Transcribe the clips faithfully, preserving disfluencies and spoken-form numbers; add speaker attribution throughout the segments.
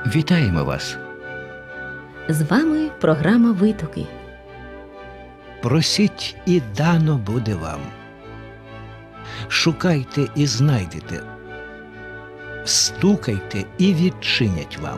Speaker 1: Вітаємо вас!
Speaker 2: З вами програма «Витоки».
Speaker 1: Просіть, і дано буде вам. Шукайте і знайдете. Стукайте, і відчинять вам.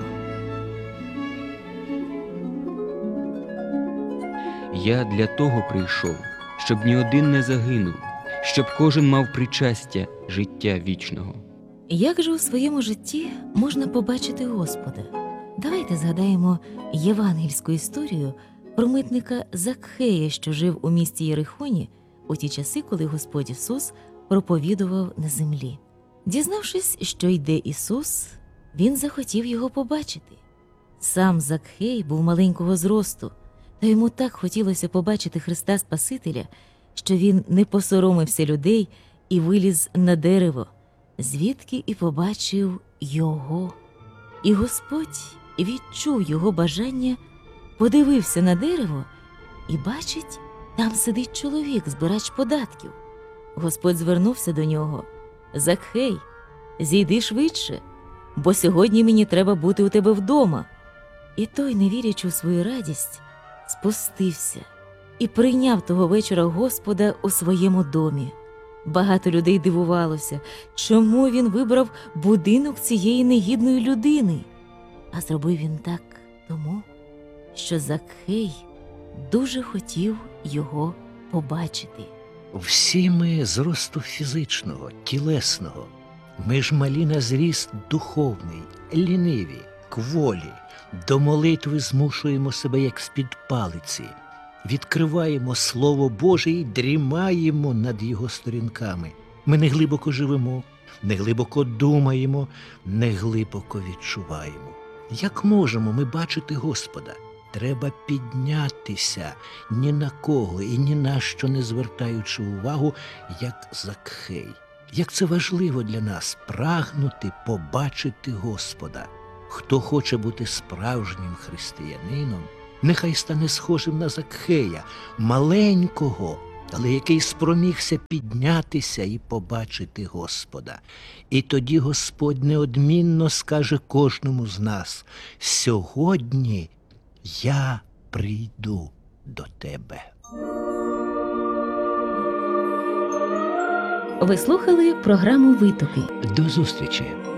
Speaker 3: Я для того прийшов, щоб ні один не загинув, щоб кожен мав причастя життя вічного.
Speaker 2: Як же у своєму житті можна побачити Господа? Давайте згадаємо євангельську історію про митника Закхея, що жив у місті Єрихоні у ті часи, коли Господь Ісус проповідував на землі. Дізнавшись, що йде Ісус, він захотів його побачити. Сам Закхей був маленького зросту, та йому так хотілося побачити Христа Спасителя, що він не посоромився людей і виліз на дерево, звідки і побачив Його. І Господь відчув його бажання, подивився на дерево і бачить, там сидить чоловік, збирач податків. Господь звернувся до нього: «Закхей, зійди швидше, бо сьогодні мені треба бути у тебе вдома». І той, не вірячи у свою радість, спустився і прийняв того вечора Господа у своєму домі. Багато людей дивувалося, чому він вибрав будинок цієї негідної людини. А зробив він так тому, що Закхей дуже хотів його побачити.
Speaker 1: Всі ми зросту фізичного, тілесного. Ми ж малі на зріст духовний, ліниві, кволі. До молитви змушуємо себе, як з-під палиці. Відкриваємо Слово Боже і дрімаємо над його сторінками. Ми не глибоко живемо, не глибоко думаємо, не глибоко відчуваємо. Як можемо ми бачити Господа? Треба піднятися, ні на кого і ні на що не звертаючи увагу, як Закхей. Як це важливо для нас – прагнути побачити Господа. Хто хоче бути справжнім християнином, нехай стане схожим на Закхея, маленького, але який спромігся піднятися і побачити Господа. І тоді Господь неодмінно скаже кожному з нас: «Сьогодні я прийду до тебе».
Speaker 2: Ви слухали програму «Витоки».
Speaker 1: До зустрічі!